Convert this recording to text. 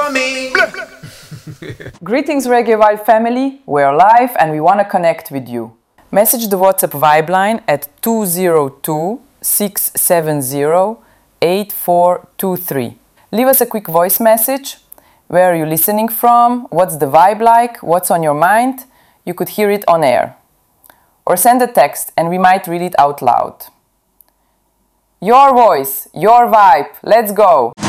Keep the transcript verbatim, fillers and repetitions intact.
for me. Greetings Reggae Vibe family, we're live and we want to connect with you. Message the WhatsApp Vibe line at two zero two, six seven zero, eight four two three. Leave us a quick voice message. Where are you listening from? What's the vibe like? What's on your mind? You could hear it on air. Or send a text and we might read it out loud. Your voice, your vibe, let's go!